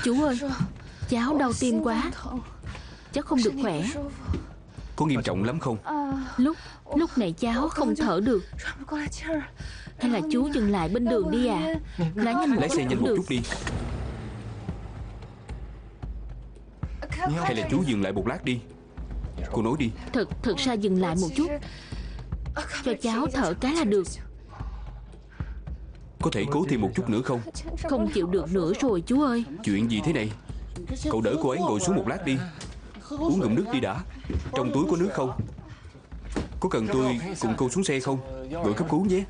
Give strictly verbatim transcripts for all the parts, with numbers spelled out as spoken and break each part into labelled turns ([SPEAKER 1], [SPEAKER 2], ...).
[SPEAKER 1] Chú ơi, cháu đau tim quá, cháu không được khỏe.
[SPEAKER 2] Có nghiêm trọng lắm không?
[SPEAKER 1] Lúc Lúc này cháu không thở được. Hay là chú dừng lại bên đường đi à? Lái nhanh một
[SPEAKER 2] Lái
[SPEAKER 1] chút
[SPEAKER 2] xe nhanh
[SPEAKER 1] cũng
[SPEAKER 2] một
[SPEAKER 1] được.
[SPEAKER 2] chút đi. Hay là chú dừng lại một lát đi. Cô nói đi.
[SPEAKER 1] Thật, thật ra dừng lại một chút, cho cháu thở cái là được.
[SPEAKER 2] Có thể cố thêm một chút nữa không?
[SPEAKER 1] Không chịu được nữa rồi chú ơi.
[SPEAKER 2] Chuyện gì thế này? Cậu đỡ cô ấy ngồi xuống một lát đi. Uống ngụm nước đi đã. Trong túi có nước không? Có cần tôi cùng cô xuống xe không? Gọi cấp cứu nhé.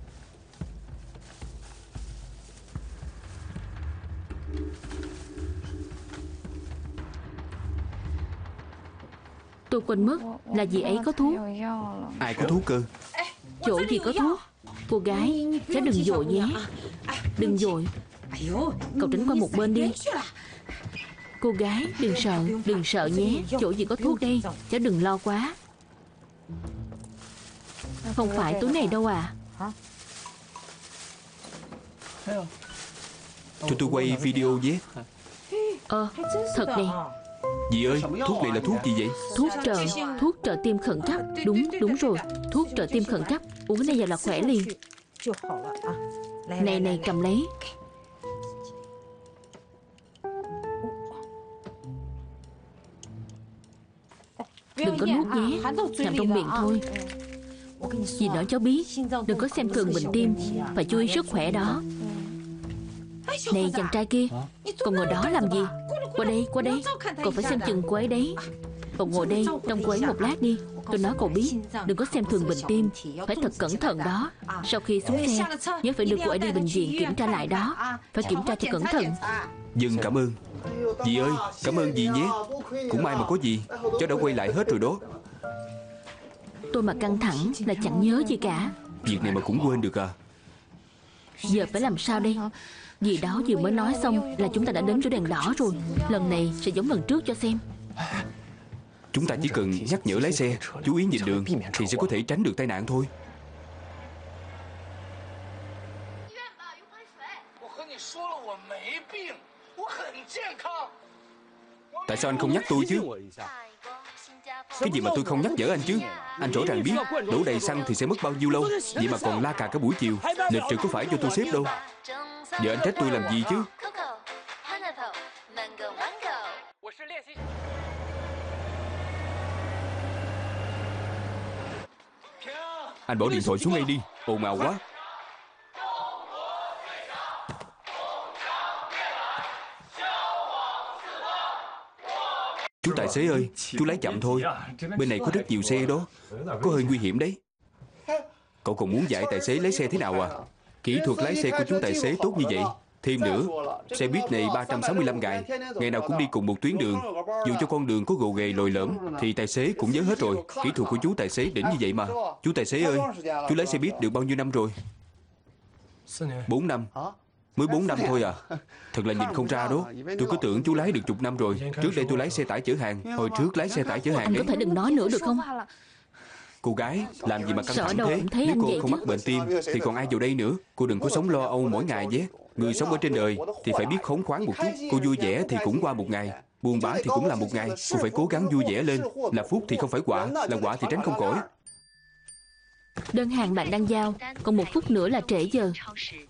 [SPEAKER 1] Tôi quên mất là dì ấy có thuốc.
[SPEAKER 2] Ai có thuốc cơ?
[SPEAKER 1] Chỗ gì có thuốc? Cô gái, cháu đừng vội nhé. Đừng vội. Cậu tránh qua một bên đi. Cô gái, đừng sợ, đừng sợ nhé. Chỗ gì có thuốc đây. Cháu đừng lo quá. Không phải túi này đâu à.
[SPEAKER 2] Cho tôi quay video nhé.
[SPEAKER 1] Ờ, thật này.
[SPEAKER 2] Dì ơi, thuốc này là thuốc gì vậy?
[SPEAKER 1] Thuốc trợ, thuốc trợ tim khẩn cấp. Đúng, đúng rồi. Thuốc trợ tim khẩn cấp. Uống cái này vào là khỏe liền. Này này, cầm lấy. Đừng có nuốt nhé, nằm trong miệng thôi. Dì nói cháu biết, đừng có xem thường bệnh tim, phải chú ý sức khỏe đó. Này chàng trai kia, còn ngồi đó làm gì? Qua đây, qua đây. Cậu phải xem chừng cô ấy đấy. Cậu ngồi đây, trông cô ấy một lát đi. Tôi nói cậu biết, đừng có xem thường bệnh tim, phải thật cẩn thận đó. Sau khi xuống xe, nhớ phải đưa cô ấy đi bệnh viện kiểm tra lại đó. Phải kiểm tra cho cẩn thận.
[SPEAKER 2] Dân cảm ơn. Dì ơi, cảm ơn dì nhé. Cũng may mà có dì, cháu đã quay lại hết rồi đó.
[SPEAKER 1] Tôi mà căng thẳng là chẳng nhớ gì cả.
[SPEAKER 2] Việc này mà cũng quên được à?
[SPEAKER 1] Giờ phải làm sao đây? Dì đó vừa mới nói xong là chúng ta đã đến chỗ đèn đỏ rồi. Lần này sẽ giống lần trước cho xem.
[SPEAKER 2] Chúng ta chỉ cần nhắc nhở lái xe chú ý nhìn đường thì sẽ có thể tránh được tai nạn thôi. Tại sao anh không nhắc tôi chứ? Cái gì mà tôi không nhắc nhở anh chứ? Anh rõ ràng biết đổ đầy xăng thì sẽ mất bao nhiêu lâu. Vậy mà còn la cà cả buổi chiều. Lịch trực có phải cho tôi xếp đâu. Giờ anh trách tôi làm gì chứ? Anh bỏ điện thoại xuống ngay đi. Ồn ào quá. Chú tài xế ơi, chú lái chậm thôi. Bên này có rất nhiều xe đó. Có hơi nguy hiểm đấy. Cậu còn muốn dạy tài xế lái xe thế nào à? Kỹ thuật lái xe của chú tài xế tốt như vậy. Thêm nữa, xe buýt này ba trăm sáu mươi lăm ngày, ngày nào cũng đi cùng một tuyến đường. Dù cho con đường có gồ ghề lồi lõm thì tài xế cũng nhớ hết rồi. Kỹ thuật của chú tài xế đỉnh như vậy mà. Chú tài xế ơi, chú lái xe buýt được bao nhiêu năm rồi? Bốn năm. Mới bốn năm thôi à? Thật là nhìn không ra đó. Tôi cứ tưởng chú lái được chục năm rồi. Trước đây tôi lái xe tải chở hàng. Hồi trước lái xe tải chở hàng
[SPEAKER 1] Anh
[SPEAKER 2] đấy.
[SPEAKER 1] có thể đừng nói nữa được không?
[SPEAKER 2] Cô gái, làm gì mà căng
[SPEAKER 1] Sợ
[SPEAKER 2] thẳng
[SPEAKER 1] đâu
[SPEAKER 2] thế?
[SPEAKER 1] cũng thấy
[SPEAKER 2] Nếu
[SPEAKER 1] anh
[SPEAKER 2] cô
[SPEAKER 1] vậy
[SPEAKER 2] không
[SPEAKER 1] chứ.
[SPEAKER 2] mắc bệnh tim thì còn ai vào đây nữa? Cô đừng có sống lo âu mỗi ngày nhé. Người sống ở trên đời thì phải biết khốn khoắn một chút. Cô vui vẻ thì cũng qua một ngày, buồn bã thì cũng là một ngày. Cô phải cố gắng vui vẻ lên. Là phúc thì không phải quả, là quả thì tránh không khỏi.
[SPEAKER 1] Đơn hàng bạn đang giao, còn một phút nữa là trễ giờ.